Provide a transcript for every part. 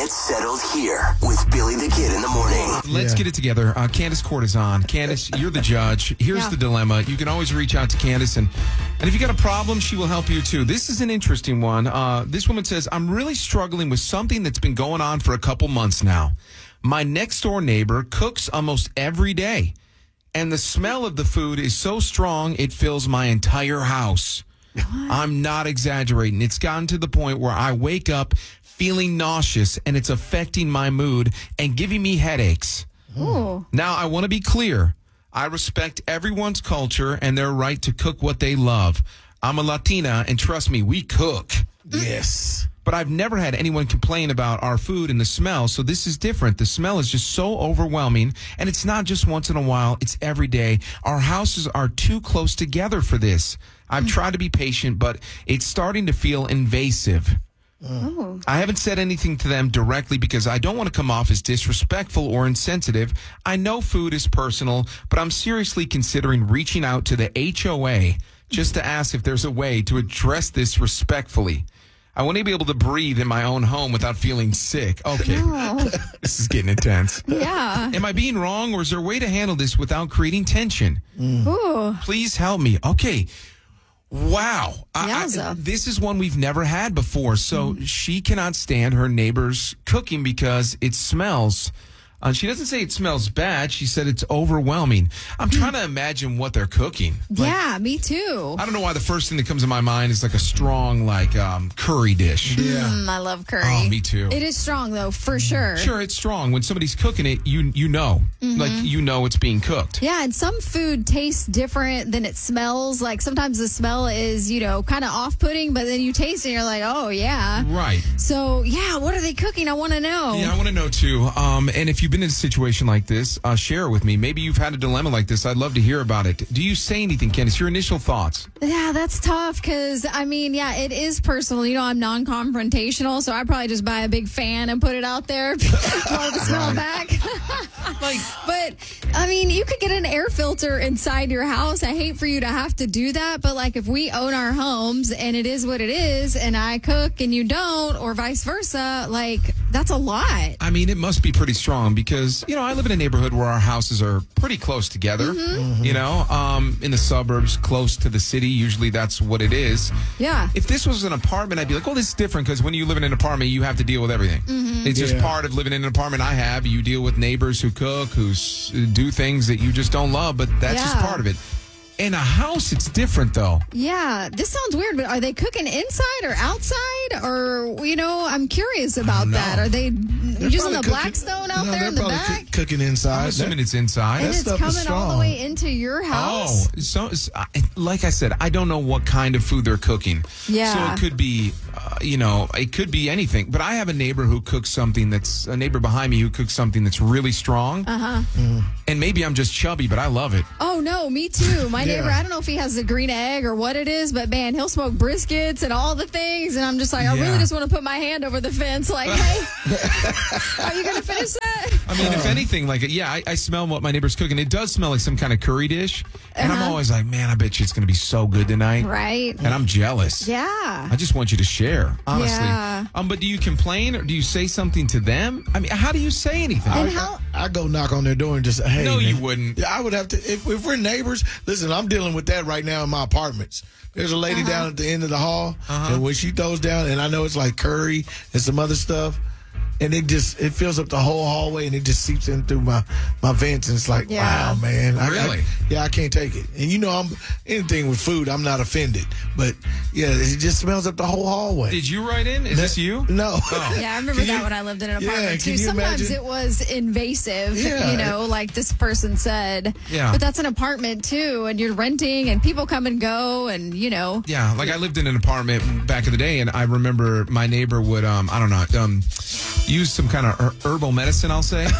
Get settled here with Billy the Kid in the morning. Let's get it together. Candace Court is on. Candace, you're the judge. Here's the dilemma. You can always reach out to Candace, and if you got a problem, she will help you too. This is an interesting one. This woman says, I'm really struggling with something that's been going on for a couple months now. My next door neighbor cooks almost every day, and the smell of the food is so strong it fills my entire house. What? I'm not exaggerating. It's gotten to the point where I wake up feeling nauseous, and it's affecting my mood and giving me headaches. Ooh. Now, I want to be clear. I respect everyone's culture and their right to cook what they love. I'm a Latina, and trust me, we cook. Yes. But I've never had anyone complain about our food and the smell, so this is different. The smell is just so overwhelming, and it's not just once in a while, it's every day. Our houses are too close together for this. I've tried to be patient, but it's starting to feel invasive. Oh. I haven't said anything to them directly because I don't want to come off as disrespectful or insensitive. I know food is personal, but I'm seriously considering reaching out to the HOA just to ask if there's a way to address this respectfully. I want to be able to breathe in my own home without feeling sick. Okay. Oh. This is getting intense. Yeah. Am I being wrong, or is there a way to handle this without creating tension? Ooh. Please help me. Okay. Wow. This is one we've never had before. So she cannot stand her neighbor's cooking because it smells. She doesn't say it smells bad. She said it's overwhelming. I'm trying to imagine what they're cooking. Yeah, me too. I don't know why the first thing that comes to my mind is like a strong, curry dish. Yeah. I love curry. Oh, me too. It is strong, though, for sure. Sure, it's strong. When somebody's cooking it, you know. Like, you know it's being cooked. Yeah, and some food tastes different than it smells. Like, sometimes the smell is, kind of off-putting, but then you taste it and you're like, oh, yeah. Right. So, yeah, what are they cooking? I want to know. Yeah, I want to know, too. And if you've been in a situation like this, share it with me. Maybe you've had a dilemma like this. I'd love to hear about it. Do you say anything, Candace? Your initial thoughts? Yeah, that's tough because, it is personal. I'm non-confrontational, so I probably just buy a big fan and put it out there, blow the smell back. But, you could get an air filter inside your house. I hate for you to have to do that, but, if we own our homes and it is what it is, and I cook and you don't, or vice versa, that's a lot. It must be pretty strong because, I live in a neighborhood where our houses are pretty close together, in the suburbs, close to the city. Usually that's what it is. Yeah. If this was an apartment, I'd be like, well, this is different because when you live in an apartment, you have to deal with everything. It's just part of living in an apartment I have. You deal with neighbors who cook, who do things that you just don't love, but that's just part of it. In a house, it's different, though. Yeah, this sounds weird, but are they cooking inside or outside? Or, I'm curious about that. Are they using the Blackstone out there in the back? Cooking inside. I'm assuming it's inside. And it's coming all the way into your house? Oh, so like I said, I don't know what kind of food they're cooking. Yeah. So it could be, it could be anything. But I have a neighbor who cooks something a neighbor behind me who cooks something that's really strong. And maybe I'm just chubby, but I love it. Oh, no, me too. My neighbor, I don't know if he has a green egg or what it is, but man, he'll smoke briskets and all the things. And I'm just like, I really just want to put my hand over the fence. Like, hey, are you going to finish that? If anything, I smell what my neighbor's cooking. It does smell like some kind of curry dish. And I'm always like, man, I bet you it's going to be so good tonight. Right. And I'm jealous. Yeah. I just want you to share, honestly. Yeah. But do you complain or do you say something to them? How do you say anything? I go knock on their door and just, hey. No, man. you wouldn't. I would have to. If we're neighbors, listen, I'm dealing with that right now in my apartments. There's a lady down at the end of the hall, and when she throws down, and I know it's like curry and some other stuff, and it fills up the whole hallway, and it just seeps in through my vents, and it's like, wow, man. Really? I can't take it. And I'm anything with food, I'm not offended. But, it just smells up the whole hallway. Did you write in? Is this you? No. Oh. Yeah, I remember that when I lived in an apartment, too. Sometimes it was invasive, like this person said. Yeah. But that's an apartment, too, and you're renting, and people come and go, and, Yeah, I lived in an apartment back in the day, and I remember my neighbor would, use some kind of herbal medicine, I'll say.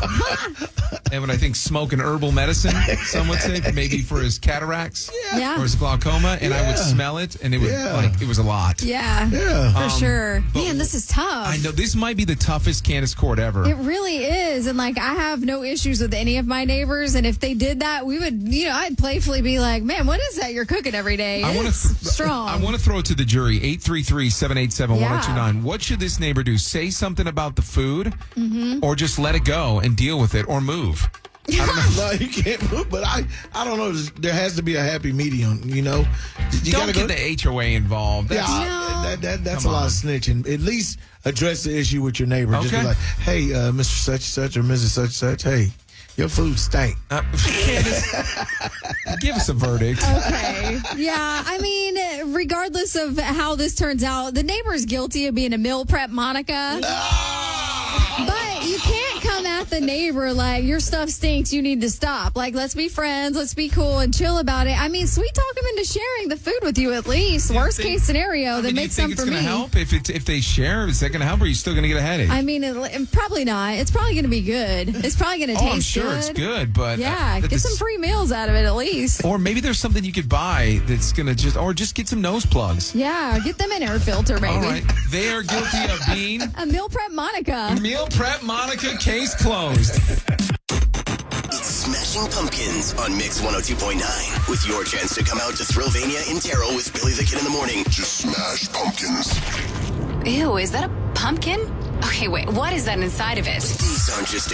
And when I think smoke an herbal medicine, some would say, maybe for his cataracts or his glaucoma, and I would smell it, and it was it was a lot. Yeah, for sure. Man, this is tough. I know this might be the toughest Candace Court ever. It really is, and I have no issues with any of my neighbors, and if they did that, we would, I'd playfully be like, man, what is that you're cooking every day? Strong. I want to throw it to the jury. 833-787-1029. What should this neighbor do? Say something about about the food, or just let it go and deal with it, or move. I don't know. No, you can't move, but I don't know. There has to be a happy medium, You don't gotta get the HOA involved. That's, that's a lot of snitching. At least address the issue with your neighbor. Just be like, hey, Mr. Such and Such or Mrs. Such and Such, hey, your food stank. Candace, give us a verdict. Okay. Yeah, I mean, regardless of how this turns out, the neighbor is guilty of being a meal prep Monica. But you can't come at the neighbor like, your stuff stinks, you need to stop. Like, let's be friends, let's be cool and chill about it. I mean, sweet talk them into sharing the food with you at least. Worst case scenario, that makes some for me. Do you think it's going to help? If they share, is that going to help, or are you still going to get a headache? I mean, probably not. It's probably going to be good. It's probably going to taste I'm sure good. It's good, but... Yeah, get some free meals out of it at least. Or maybe there's something you could buy that's going to just get some nose plugs. Yeah, get them an air filter, maybe. All right. They are guilty of being... a meal prep Monica. Meal prep Monica, case closed. It's Smashing Pumpkins on Mix 102.9 with your chance to come out to Thrillvania in Terrell with Billy the Kid in the morning. Just smash pumpkins. Ew, is that a pumpkin? Okay, wait, what is that inside of it? These aren't just